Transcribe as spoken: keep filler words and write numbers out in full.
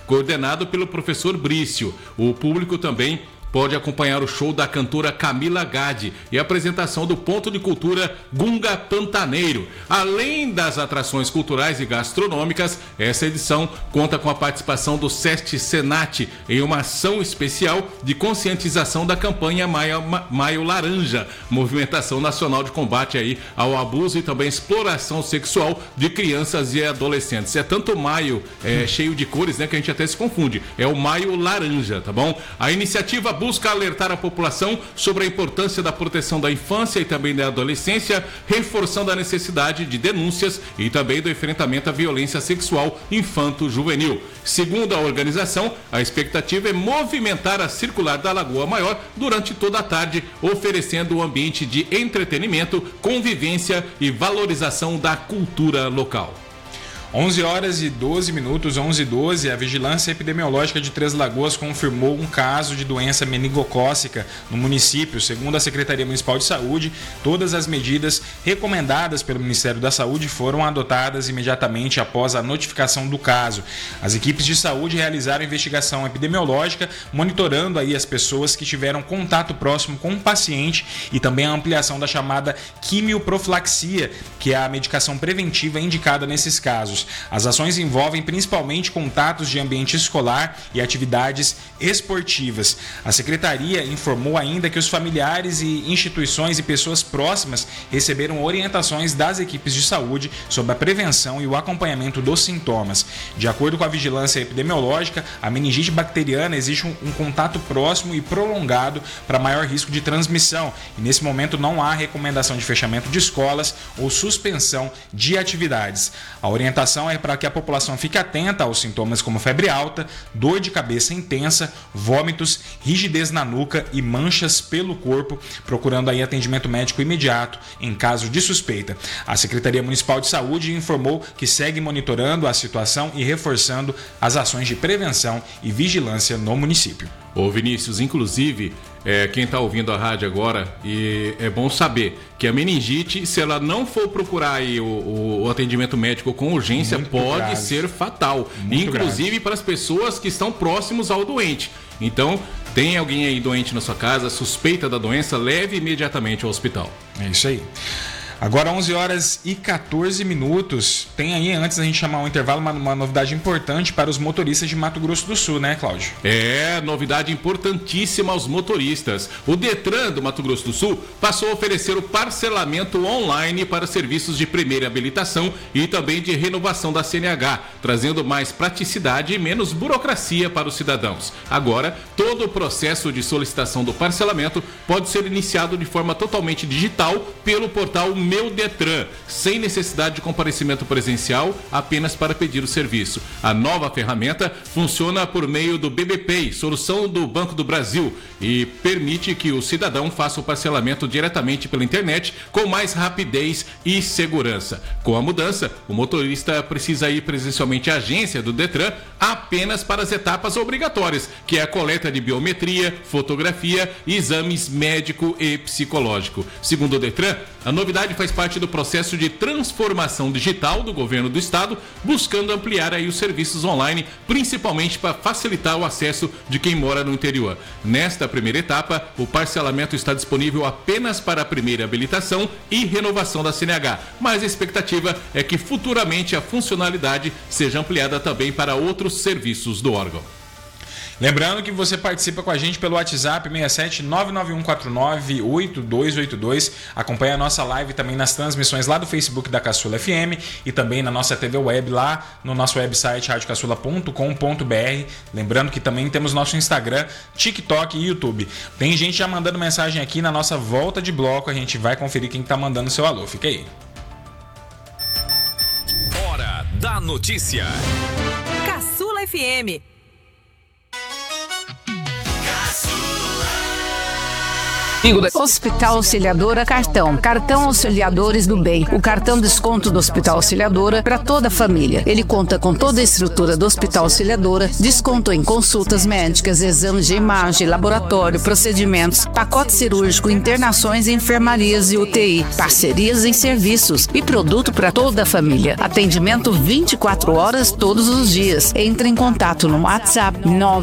coordenado pelo professor Brício. O público também pode acompanhar o show da cantora Camila Gade e a apresentação do Ponto de Cultura Gunga Pantaneiro. Além das atrações culturais e gastronômicas, essa edição conta com a participação do SESC Senat em uma ação especial de conscientização da campanha Maio, Maio Laranja, movimentação nacional de combate aí ao abuso e também exploração sexual de crianças e adolescentes. É tanto maio é, cheio de cores, né, que a gente até se confunde. É o Maio Laranja, tá bom? A iniciativa busca alertar a população sobre a importância da proteção da infância e também da adolescência, reforçando a necessidade de denúncias e também do enfrentamento à violência sexual infanto-juvenil. Segundo a organização, a expectativa é movimentar a circular da Lagoa Maior durante toda a tarde, oferecendo um ambiente de entretenimento, convivência e valorização da cultura local. onze horas e doze minutos, onze e doze, a Vigilância Epidemiológica de Três Lagoas confirmou um caso de doença meningocócica no município. Segundo a Secretaria Municipal de Saúde, todas as medidas recomendadas pelo Ministério da Saúde foram adotadas imediatamente após a notificação do caso. As equipes de saúde realizaram investigação epidemiológica, monitorando aí as pessoas que tiveram contato próximo com o paciente e também a ampliação da chamada quimioprofilaxia, que é a medicação preventiva indicada nesses casos. As ações envolvem principalmente contatos de ambiente escolar e atividades esportivas. A Secretaria informou ainda que os familiares e instituições e pessoas próximas receberam orientações das equipes de saúde sobre a prevenção e o acompanhamento dos sintomas. De acordo com a Vigilância Epidemiológica, a meningite bacteriana exige um, um contato próximo e prolongado para maior risco de transmissão e nesse momento não há recomendação de fechamento de escolas ou suspensão de atividades. A orientação é para que a população fique atenta aos sintomas como febre alta, dor de cabeça intensa, vômitos, rigidez na nuca e manchas pelo corpo, procurando aí atendimento médico imediato em caso de suspeita. A Secretaria Municipal de Saúde informou que segue monitorando a situação e reforçando as ações de prevenção e vigilância no município. Ô Vinícius, inclusive, é, quem está ouvindo a rádio agora, e é bom saber que a meningite, se ela não for procurar aí o, o, o atendimento médico com urgência, muito pode grave. ser fatal. Muito inclusive grave. Para as pessoas que estão próximos ao doente. Então, tem alguém aí doente na sua casa, suspeita da doença, leve imediatamente ao hospital. É isso aí. Agora onze horas e quatorze minutos. Tem aí, antes da gente chamar o intervalo, uma, uma novidade importante para os motoristas de Mato Grosso do Sul, né, Cláudio? É, novidade importantíssima aos motoristas. O Detran do Mato Grosso do Sul passou a oferecer o parcelamento online para serviços de primeira habilitação e também de renovação da C N H, trazendo mais praticidade e menos burocracia para os cidadãos. Agora, todo o processo de solicitação do parcelamento pode ser iniciado de forma totalmente digital pelo portal Meu Detran, sem necessidade de comparecimento presencial, apenas para pedir o serviço. A nova ferramenta funciona por meio do B B Pay, solução do Banco do Brasil, e permite que o cidadão faça o parcelamento diretamente pela internet com mais rapidez e segurança. Com a mudança, o motorista precisa ir presencialmente à agência do Detran apenas para as etapas obrigatórias, que é a coleta de biometria, fotografia e exames médico e psicológico. Segundo o Detran, a novidade faz parte do processo de transformação digital do governo do estado, buscando ampliar aí os serviços online, principalmente para facilitar o acesso de quem mora no interior. Nesta primeira etapa, o parcelamento está disponível apenas para a primeira habilitação e renovação da C N H, mas a expectativa é que futuramente a funcionalidade seja ampliada também para outros serviços do órgão. Lembrando que você participa com a gente pelo WhatsApp seis sete nove nove um quatro nove oito dois oito dois. Acompanha a nossa live também nas transmissões lá do Facebook da Caçula F M e também na nossa T V Web lá no nosso website rádio caçula ponto com ponto b r. Lembrando que também temos nosso Instagram, TikTok e YouTube. Tem gente já mandando mensagem aqui na nossa volta de bloco. A gente vai conferir quem está mandando seu alô. Fica aí. Hora da notícia. Caçula F M. Hospital Auxiliadora Cartão. Cartão Auxiliadores do Bem. O cartão desconto do Hospital Auxiliadora para toda a família. Ele conta com toda a estrutura do Hospital Auxiliadora, desconto em consultas médicas, exames de imagem, laboratório, procedimentos, pacote cirúrgico, internações em enfermarias e U T I, parcerias em serviços e produto para toda a família. Atendimento vinte e quatro horas todos os dias. Entre em contato no WhatsApp nove